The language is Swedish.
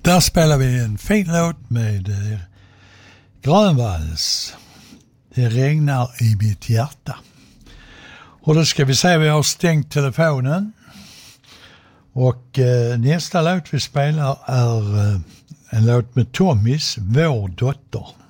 Där spelar vi en fin låt med Grönvalls. Det regnar i mitt hjärta. Och då ska vi säga att vi har stängt telefonen. Och nästa låt vi spelar är en låt med Tommys, Vår dotter.